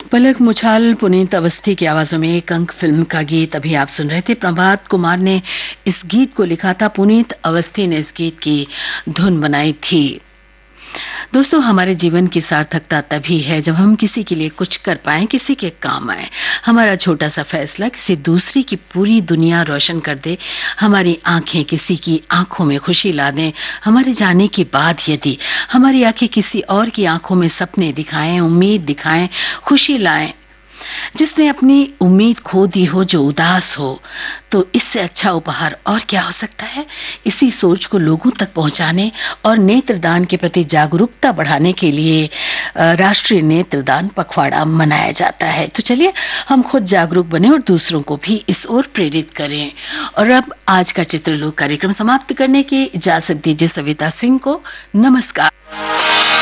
पलक मुछाल पुनीत अवस्थी की आवाजों में एक अंक फिल्म का गीत अभी आप सुन रहे थे। प्रभात कुमार ने इस गीत को लिखा था, पुनीत अवस्थी ने इस गीत की धुन बनाई थी। दोस्तों, हमारे जीवन की सार्थकता तभी है जब हम किसी के लिए कुछ कर पाएं, किसी के काम आए। हमारा छोटा सा फैसला किसी दूसरी की पूरी दुनिया रोशन कर दे। हमारी आंखें किसी की आंखों में खुशी ला दें। हमारे जाने के बाद यदि हमारी आंखें किसी और की आंखों में सपने दिखाएं, उम्मीद दिखाएं, खुशी लाएं। जिसने अपनी उम्मीद खो दी हो, जो उदास हो, तो इससे अच्छा उपहार और क्या हो सकता है। इसी सोच को लोगों तक पहुंचाने और नेत्रदान के प्रति जागरूकता बढ़ाने के लिए राष्ट्रीय नेत्रदान पखवाड़ा मनाया जाता है। तो चलिए हम खुद जागरूक बने और दूसरों को भी इस ओर प्रेरित करें। और अब आज का चित्रलोक कार्यक्रम समाप्त करने की इजाजत दीजिए सविता सिंह को। नमस्कार।